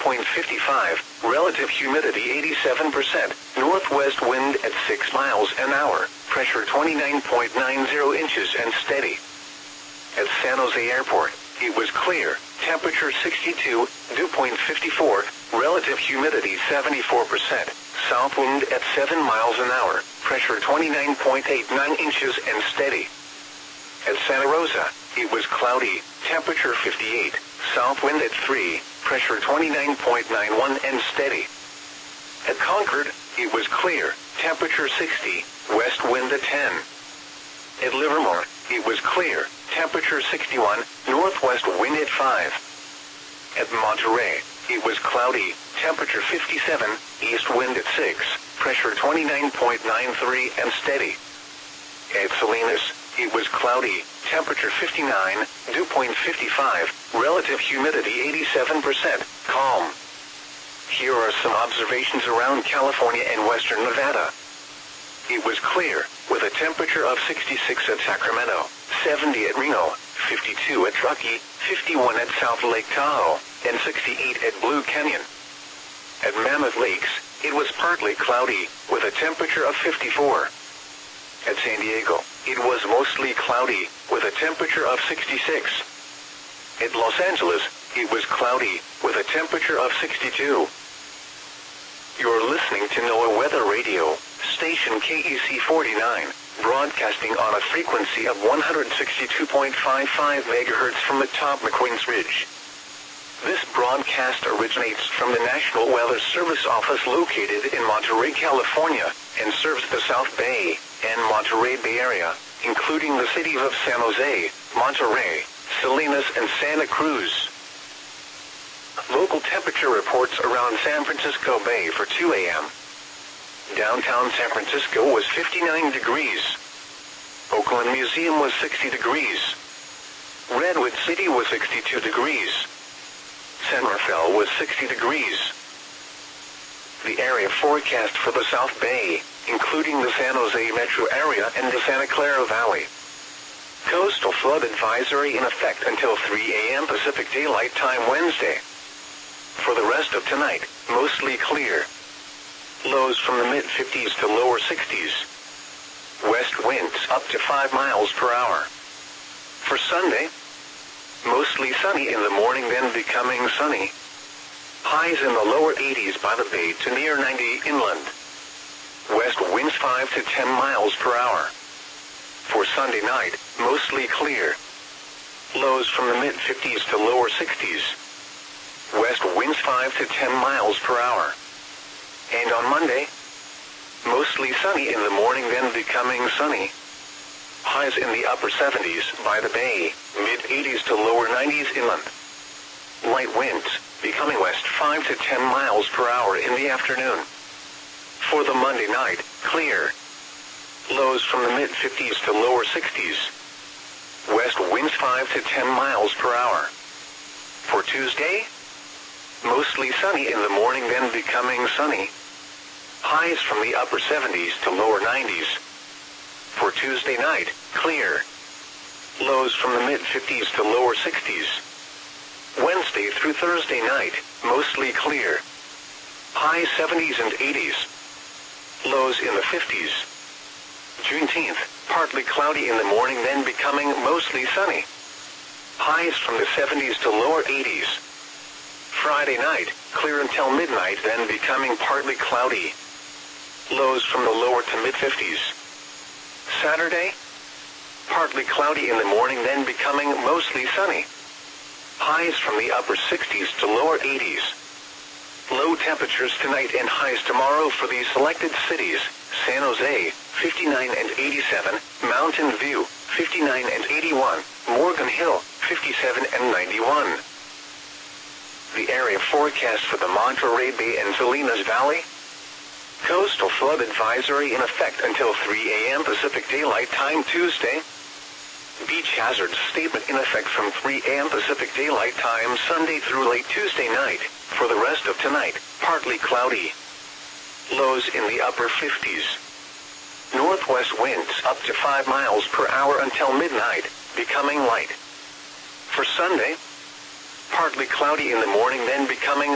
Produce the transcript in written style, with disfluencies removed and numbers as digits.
55, relative humidity 87%, northwest wind at 6 miles an hour, pressure 29.90 inches and steady. At San Jose Airport, it was clear, temperature 62, dew point 54, relative humidity 74%, south wind at 7 miles an hour, pressure 29.89 inches and steady. At Santa Rosa, it was cloudy, temperature 58, south wind at 3, pressure 29.91 and steady. At Concord, it was clear, temperature 60, west wind at 10. At Livermore, it was clear, temperature 61, northwest wind at 5. At Monterey, it was cloudy, temperature 57, east wind at 6, pressure 29.93 and steady. At Salinas, it was cloudy, temperature 59, dew point 55, relative humidity 87%, calm. Here are some observations around California and western Nevada. It was clear, with a temperature of 66 at Sacramento, 70 at Reno, 52 at Truckee, 51 at South Lake Tahoe, and 68 at Blue Canyon. At Mammoth Lakes, it was partly cloudy, with a temperature of 54. At San Diego, it was mostly cloudy, with a temperature of 66. At Los Angeles, it was cloudy, with a temperature of 62. You're listening to NOAA Weather Radio, station KEC 49, broadcasting on a frequency of 162.55 MHz from atop McQueen's Ridge. This broadcast originates from the National Weather Service office located in Monterey, California, and serves the South Bay and Monterey Bay Area, including the cities of San Jose, Monterey, Salinas, and Santa Cruz. Local temperature reports around San Francisco Bay for 2 a.m. Downtown San Francisco was 59 degrees. Oakland Museum was 60 degrees. Redwood City was 62 degrees. San Rafael was 60 degrees. The area forecast for the South Bay, including the San Jose metro area and the Santa Clara Valley. Coastal flood advisory in effect until 3 a.m. Pacific Daylight Time Wednesday. For the rest of tonight, mostly clear. Lows from the mid-50s to lower 60s. West winds up to 5 miles per hour. For Sunday, mostly sunny in the morning, then becoming sunny. Highs in the lower 80s by the bay to near 90 inland. West winds 5 to 10 miles per hour. For Sunday night, mostly clear. Lows from the mid-50s to lower 60s. West winds 5 to 10 miles per hour. And on Monday, mostly sunny in the morning, then becoming sunny. Highs in the upper 70s by the bay, mid-80s to lower 90s inland. Light winds, becoming west 5 to 10 miles per hour in the afternoon. For the Monday night, clear. Lows from the mid-50s to lower 60s. West winds 5 to 10 miles per hour. For Tuesday, mostly sunny in the morning, then becoming sunny. Highs from the upper 70s to lower 90s. For Tuesday night, clear. Lows from the mid-50s to lower 60s. Wednesday through Thursday night, mostly clear. High 70s and 80s. Lows in the 50s. Juneteenth, partly cloudy in the morning, then becoming mostly sunny. Highs from the 70s to lower 80s. Friday night, clear until midnight, then becoming partly cloudy. Lows from the lower to mid-50s. Saturday, partly cloudy in the morning, then becoming mostly sunny. Highs from the upper 60s to lower 80s. Low temperatures tonight and highs tomorrow for these selected cities: San Jose, 59 and 87, Mountain View, 59 and 81, Morgan Hill, 57 and 91. The area forecast for the Monterey Bay and Salinas Valley. Coastal flood advisory in effect until 3 a.m. Pacific Daylight Time Tuesday. Beach hazard statement in effect from 3 a.m. Pacific Daylight Time Sunday through late Tuesday night. For the rest of tonight, partly cloudy. Lows in the upper 50s. Northwest winds up to 5 miles per hour until midnight, becoming light. For Sunday, partly cloudy in the morning, then becoming